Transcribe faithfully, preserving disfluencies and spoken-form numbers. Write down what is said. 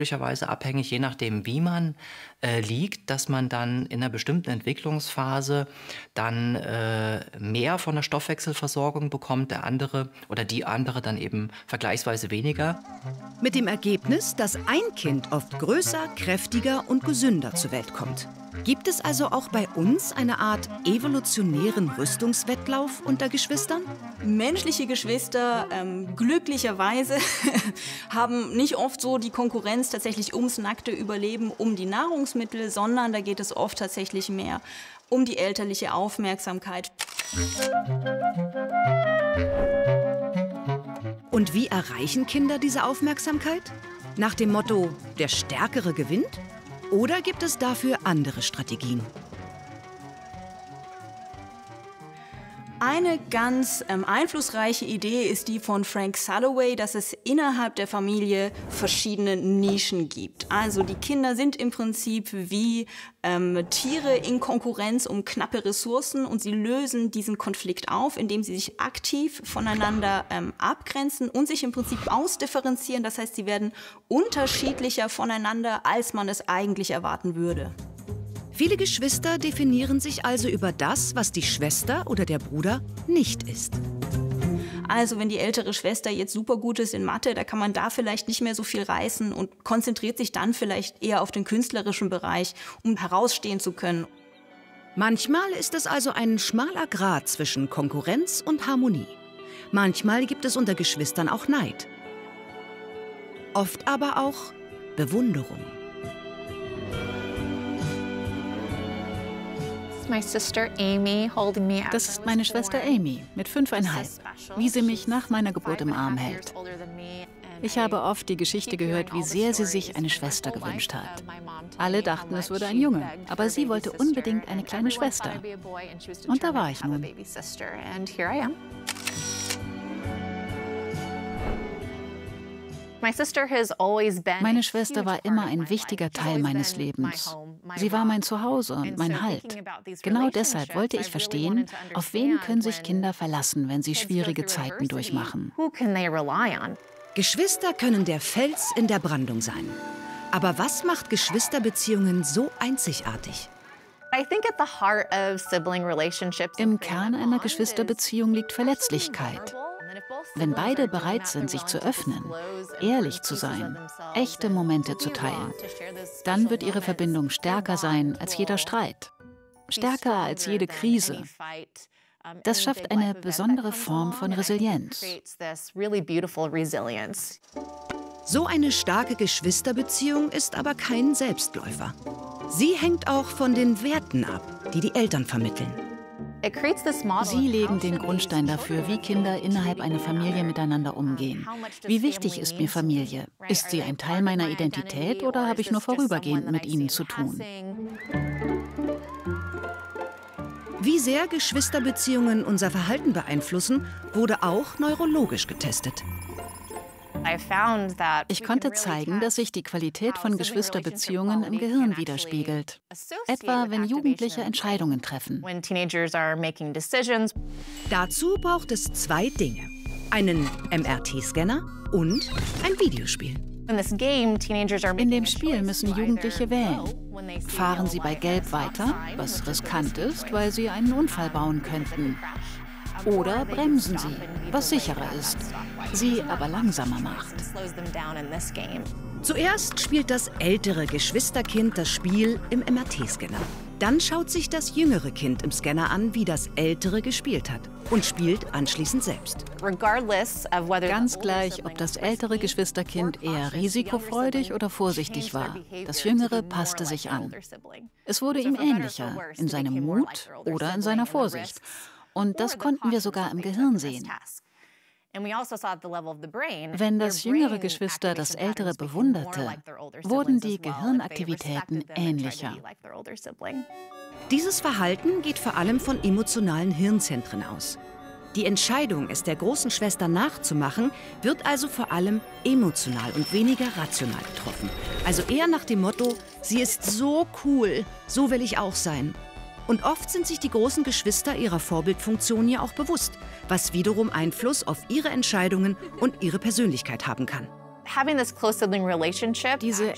Möglicherweise abhängig, je nachdem, wie man äh, liegt, dass man dann in einer bestimmten Entwicklungsphase dann äh, mehr von der Stoffwechselversorgung bekommt, der andere oder die andere dann eben vergleichsweise weniger. Mit dem Ergebnis, dass ein Kind oft größer, kräftiger und gesünder zur Welt kommt. Gibt es also auch bei uns eine Art evolutionären Rüstungswettlauf unter Geschwistern? Menschliche Geschwister, ähm, glücklicherweise, haben nicht oft so die Konkurrenz tatsächlich ums nackte Überleben, um die Nahrungsmittel, sondern da geht es oft tatsächlich mehr um die elterliche Aufmerksamkeit. Und wie erreichen Kinder diese Aufmerksamkeit? Nach dem Motto, der Stärkere gewinnt? Oder gibt es dafür andere Strategien? Eine ganz ähm, einflussreiche Idee ist die von Frank Sulloway, dass es innerhalb der Familie verschiedene Nischen gibt. Also die Kinder sind im Prinzip wie ähm, Tiere in Konkurrenz um knappe Ressourcen und sie lösen diesen Konflikt auf, indem sie sich aktiv voneinander ähm, abgrenzen und sich im Prinzip ausdifferenzieren. Das heißt, sie werden unterschiedlicher voneinander, als man es eigentlich erwarten würde. Viele Geschwister definieren sich also über das, was die Schwester oder der Bruder nicht ist. Also wenn die ältere Schwester jetzt super gut ist in Mathe, da kann man da vielleicht nicht mehr so viel reißen und konzentriert sich dann vielleicht eher auf den künstlerischen Bereich, um herausstehen zu können. Manchmal ist es also ein schmaler Grat zwischen Konkurrenz und Harmonie. Manchmal gibt es unter Geschwistern auch Neid. Oft aber auch Bewunderung. Das ist meine Schwester Amy mit fünfeinhalb, wie sie mich nach meiner Geburt im Arm hält. Ich habe oft die Geschichte gehört, wie sehr sie sich eine Schwester gewünscht hat. Alle dachten, es würde ein Junge, aber sie wollte unbedingt eine kleine Schwester. Und da war ich nun. Meine Schwester war immer ein wichtiger Teil meines Lebens. Sie war mein Zuhause und mein Halt. Genau deshalb wollte ich verstehen, auf wen können sich Kinder verlassen, wenn sie schwierige Zeiten durchmachen. Geschwister können der Fels in der Brandung sein. Aber was macht Geschwisterbeziehungen so einzigartig? Im Kern einer Geschwisterbeziehung liegt Verletzlichkeit. Wenn beide bereit sind, sich zu öffnen, ehrlich zu sein, echte Momente zu teilen, dann wird ihre Verbindung stärker sein als jeder Streit, stärker als jede Krise. Das schafft eine besondere Form von Resilienz. So eine starke Geschwisterbeziehung ist aber kein Selbstläufer. Sie hängt auch von den Werten ab, die die Eltern vermitteln. Sie legen den Grundstein dafür, wie Kinder innerhalb einer Familie miteinander umgehen. Wie wichtig ist mir Familie? Ist sie ein Teil meiner Identität oder habe ich nur vorübergehend mit ihnen zu tun? Wie sehr Geschwisterbeziehungen unser Verhalten beeinflussen, wurde auch neurologisch getestet. Ich konnte zeigen, dass sich die Qualität von Geschwisterbeziehungen im Gehirn widerspiegelt. Etwa, wenn Jugendliche Entscheidungen treffen. Dazu braucht es zwei Dinge. Einen M R T-Scanner und ein Videospiel. In dem Spiel müssen Jugendliche wählen. Fahren sie bei Gelb weiter, was riskant ist, weil sie einen Unfall bauen könnten. Oder bremsen sie, was sicherer ist, sie aber langsamer macht. Zuerst spielt das ältere Geschwisterkind das Spiel im M R T-Scanner. Dann schaut sich das jüngere Kind im Scanner an, wie das ältere gespielt hat und spielt anschließend selbst. Ganz gleich, ob das ältere Geschwisterkind eher risikofreudig oder vorsichtig war. Das jüngere passte sich an. Es wurde ihm ähnlicher, in seinem Mut oder in seiner Vorsicht. Und das konnten wir sogar im Gehirn sehen. Wenn das jüngere Geschwister das ältere bewunderte, wurden die Gehirnaktivitäten ähnlicher. Dieses Verhalten geht vor allem von emotionalen Hirnzentren aus. Die Entscheidung, es der großen Schwester nachzumachen, wird also vor allem emotional und weniger rational getroffen. Also eher nach dem Motto, sie ist so cool, so will ich auch sein. Und oft sind sich die großen Geschwister ihrer Vorbildfunktion ja auch bewusst, was wiederum Einfluss auf ihre Entscheidungen und ihre Persönlichkeit haben kann. Diese